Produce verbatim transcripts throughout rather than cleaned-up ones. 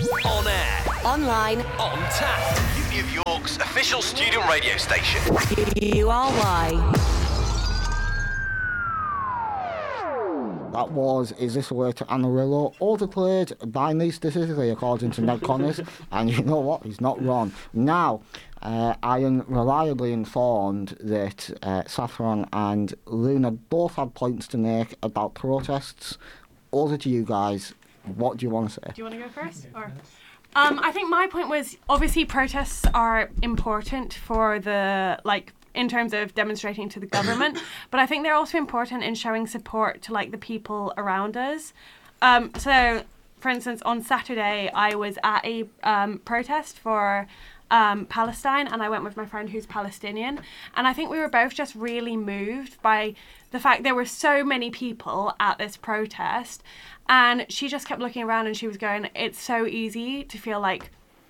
On air. Online. On tap. Uni of York's official student radio station. U R Y. That was Is This a Way to Amarillo, overplayed by me specifically, according to Ned Connors, and you know what, he's not wrong. Now, uh, I am reliably informed that uh, Saffron and Luna both had points to make about protests. Over to you guys, what do you want to say? Do you want to go first? Or? Um, I think my point was, obviously protests are important for the, like, in terms of demonstrating to the government, but I think they're also important in showing support to like the people around us. Um, so, for instance, on Saturday I was at a um, protest for um, Palestine, and I went with my friend who's Palestinian, and I think we were both just really moved by the fact there were so many people at this protest, and she just kept looking around and she was going, it's so easy to feel like,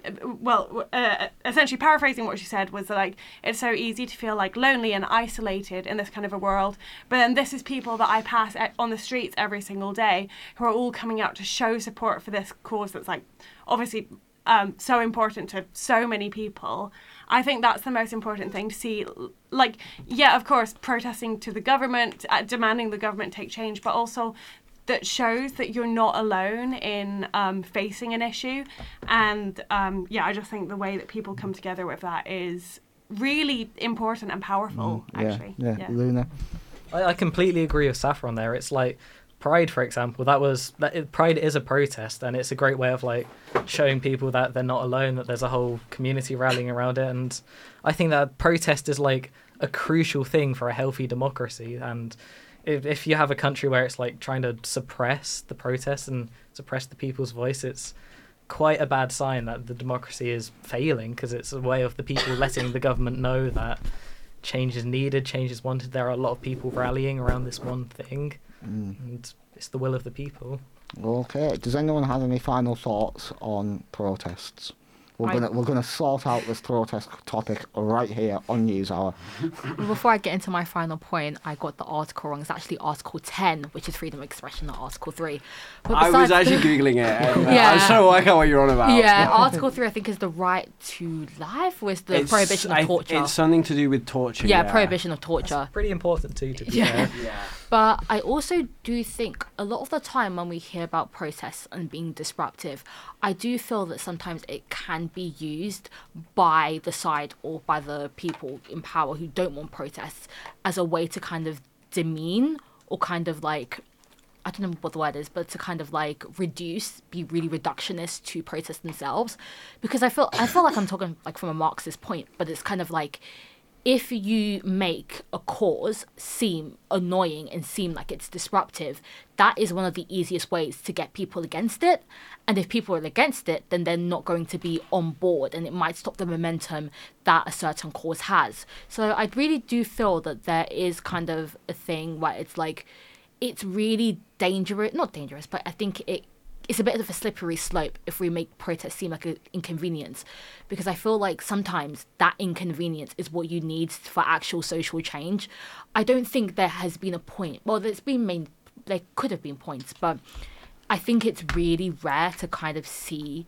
well, uh, essentially paraphrasing what she said was that, like, it's so easy to feel like lonely and isolated in this kind of a world, but then this is people that I pass on the streets every single day who are all coming out to show support for this cause that's like obviously um, so important to so many people. I think that's the most important thing to see. Like, yeah, of course, protesting to the government, uh, demanding the government take change, but also that shows that you're not alone in um, facing an issue. And um, yeah, I just think the way that people come together with that is really important and powerful, Mm, yeah, actually. Yeah, Yeah. Luna. I, I completely agree with Saffron there. It's like Pride, for example. That was that. It, Pride is a protest, and it's a great way of like showing people that they're not alone. That there's a whole community rallying around it, and I think that protest is like a crucial thing for a healthy democracy. And if if you have a country where it's like trying to suppress the protests and suppress the people's voice, it's quite a bad sign that the democracy is failing, because it's a way of the people letting the government know that change is needed, change is wanted. There are a lot of people rallying around this one thing, Mm. and it's the will of the people. Okay, does anyone have any final thoughts on protests? We're I- gonna we're gonna sort out this protest topic right here on News Hour. Before I get into my final point, I got the article wrong. It's actually Article ten, which is freedom of expression, not Article three. But I was besides- actually googling it. And, uh, Yeah. I was trying to work out what you're on about. Yeah, Article three, I think, is the right to life, or is the It's- prohibition of I- torture. It's something to do with torture. yeah, Yeah, prohibition of torture. That's pretty important too, to be Yeah. fair. Yeah. But I also do think a lot of the time when we hear about protests and being disruptive, I do feel that sometimes it can be used by the side or by the people in power who don't want protests as a way to kind of demean or kind of like, I don't know what the word is, but to kind of like reduce, be really reductionist to protests themselves. Because I feel I feel like I'm talking like from a Marxist point, but it's kind of like, if you make a cause seem annoying and seem like it's disruptive, that is one of the easiest ways to get people against it. And if people are against it, then they're not going to be on board, and it might stop the momentum that a certain cause has. So I really do feel that there is kind of a thing where it's like, it's really dangerous, not dangerous, but I think it it's a bit of a slippery slope if we make protests seem like an inconvenience, because I feel like sometimes that inconvenience is what you need for actual social change. I don't think there has been a point, well, there's been main, there could have been points, but I think it's really rare to kind of see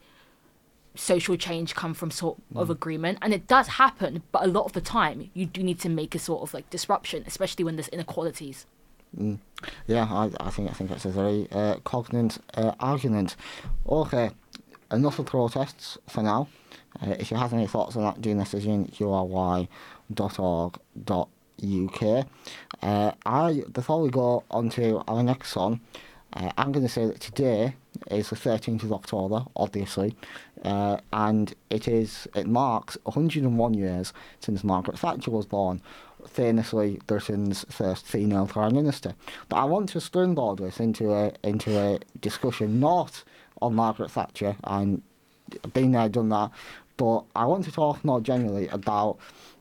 social change come from sort of agreement, and it does happen, but a lot of the time you do need to make a sort of like disruption, especially when there's inequalities. Mm. Yeah, I, I think I think that's a very uh, cognate uh, argument. Okay, enough of protests for now. Uh, if you have any thoughts on that, do message in u r y dot org dot u k. Uh, I before we go on to our next song, uh, I'm going to say that today is the thirteenth of October, obviously, uh, and it is it marks one hundred and one years since Margaret Thatcher was born, famously Britain's first female Prime Minister. But I want to springboard this into a into a discussion not on Margaret Thatcher, and been there, done that, but I want to talk more generally about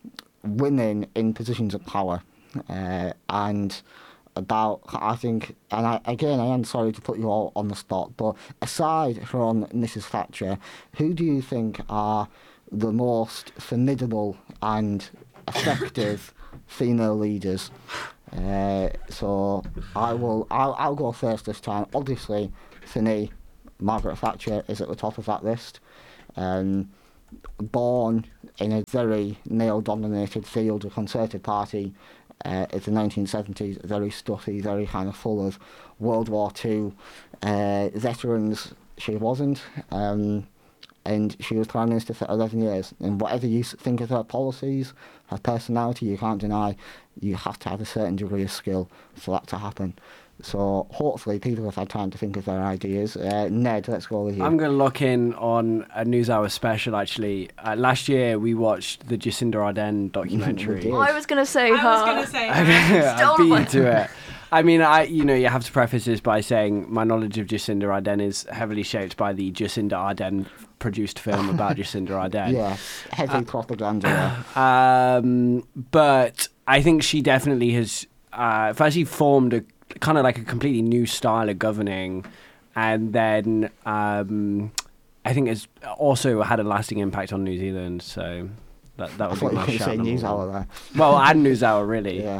women in positions of power, uh, and about, I think, and I, again, I am sorry to put you all on the spot, but aside from Missus Thatcher, who do you think are the most formidable and effective female leaders? Uh, so I will, I'll, I'll go first this time. Obviously, for me, Margaret Thatcher is at the top of that list. Um, born in a very male-dominated field, the Conservative Party, uh, in the nineteen seventies, very stuffy, very kind of full of World War Two uh, veterans. She wasn't. Um, and she was Prime Minister for eleven years. And whatever you think of her policies, her personality, you can't deny you have to have a certain degree of skill for that to happen. So hopefully people have had time to think of their ideas. Uh, Ned, let's go with you. I'm going to lock in on a NewsHour special, actually. Uh, last year, we watched the Jacinda Ardern documentary. We did. I was going to say I her. was going to say I Stole beat my- you to it. I mean, I you know, you have to preface this by saying my knowledge of Jacinda Ardern is heavily shaped by the Jacinda Ardern produced film about Jacinda Ardern. Yeah, heavy propaganda. there. Um, but I think she definitely has uh, firstly formed a kind of like a completely new style of governing, and then um, I think it's also had a lasting impact on New Zealand. So that that I would thought be you my could shout. say number news one. hour there. Well, and NewsHour, really. Yeah.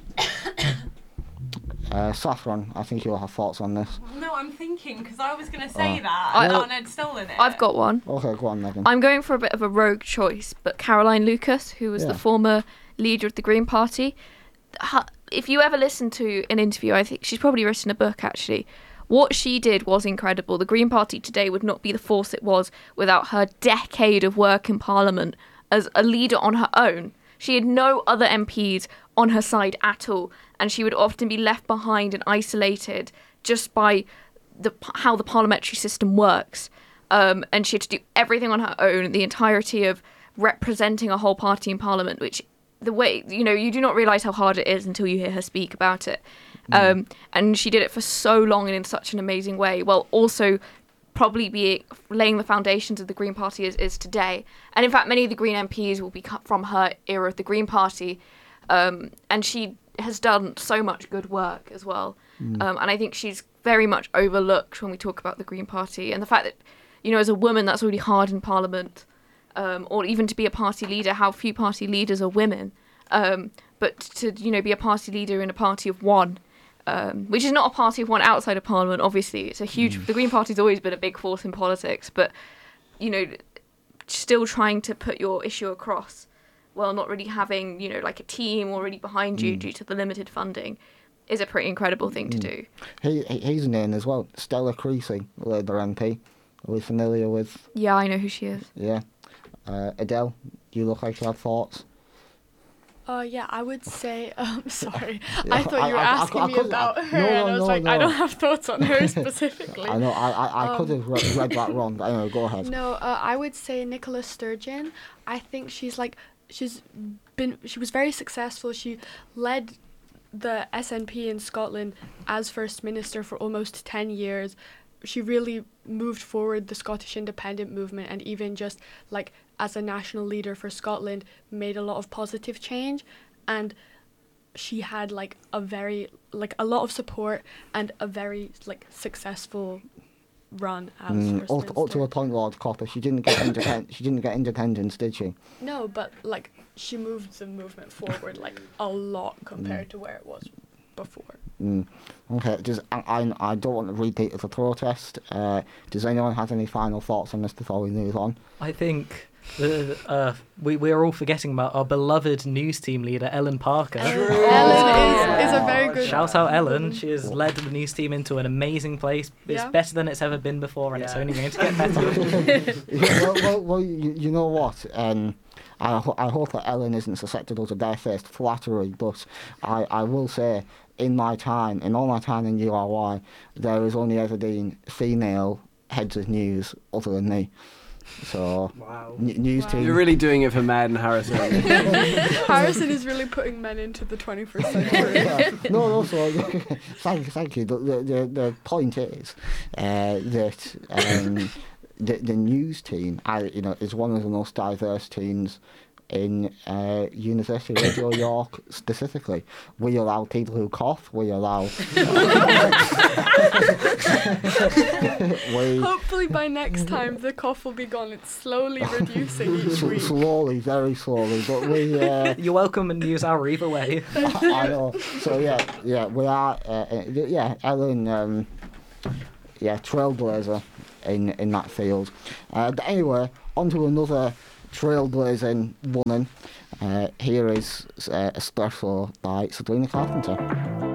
uh, Saffron, I think you'll have thoughts on this. No, I'm thinking because I was going to say Oh. that. I- I thought I'd stolen it. I've got one. Okay, go on, Megan. I'm going for a bit of a rogue choice, but Caroline Lucas, who was Yeah. the former leader of the Green Party, ha- if you ever listen to an interview, I think she's probably written a book actually. What she did was incredible. The Green Party today would not be the force it was without her decade of work in Parliament as a leader on her own. She had no other M Ps on her side at all, and she would often be left behind and isolated just by the how the parliamentary system works. Um, and she had to do everything on her own, the entirety of representing a whole party in Parliament, which the way, you know, you do not realise how hard it is until you hear her speak about it. Um, and she did it for so long and in such an amazing way, while also probably be laying the foundations of the Green Party as is today. And in fact, many of the Green M Ps will be cut from her era of the Green Party. Um, and she has done so much good work as well. Um, and I think she's very much overlooked when we talk about the Green Party. And the fact that, you know, as a woman, that's really hard in Parliament. Um, or even to be a party leader, how few party leaders are women. Um, but to, you know, be a party leader in a party of one, um, which is not a party of one outside of Parliament, obviously. It's a huge... The Green Party's always been a big force in politics, but, you know, still trying to put your issue across while not really having, you know, like a team already behind you due to the limited funding is a pretty incredible thing to do. He, he he's in as well. Stella Creasy, Labour M P. Are we familiar with? Yeah, I know who she is. Yeah. Uh, Adele, you look like you have thoughts. Uh, yeah, I would say, um, sorry, Yeah, I thought you were I- I- I asking cou- I me couldn't- about I- her, no, and I no, was no, like, I no. don't have thoughts on her specifically. I know, I I, I could Um, have read, read that wrong, but anyway, go ahead. No, uh, I would say Nicola Sturgeon. I think she's like, she's been, she was very successful. She led the S N P in Scotland as First Minister for almost ten years. She really moved forward the Scottish independent movement, and even just like as a national leader for Scotland made a lot of positive change. And she had like a very, like a lot of support and a very like successful run as Mm, First up, Minister. up to a point, Lord Copper. She didn't get independ- She didn't get independence, did she? No, but like she moved the movement forward like a lot compared to where it was before. Mm. Okay. Does I, I I don't want to repeat of the protest. Uh, does anyone have any final thoughts on this before we move on? I think the, uh, we we are all forgetting about our beloved news team leader Ellen Parker. Ellen is, is a very good. Shout out Ellen. She has led the news team into an amazing place. It's Yeah. better than it's ever been before, and it's Yeah. only going to get better. Yeah, well, well, well you, you know what? Um, I, ho- I hope that Ellen isn't susceptible to barefaced flattery, but I, I will say, in my time, in all my time in U R Y, there has only ever been female heads of news other than me. So, Wow. n- news Wow. team. You're really doing it for Madden Harrison. Harrison is really putting men into the twenty-first century. Yeah. No, no, so, thank you, thank you. The, the, the, the point is uh, that um, the, the news team, I, you know, is one of the most diverse teams in uh, University Radio York specifically. We allow people who cough, we allow... we Hopefully by next time the cough will be gone. It's slowly reducing each s- week. slowly, very slowly, but we... Uh, You're welcome and use our either way. I know. So yeah, yeah, we are. Uh, uh, yeah, Ellen. Um, yeah, trailblazer. in, in that field. Uh, but anyway, on to another trailblazing woman. Uh, here is uh, a special by Sabrina Carpenter.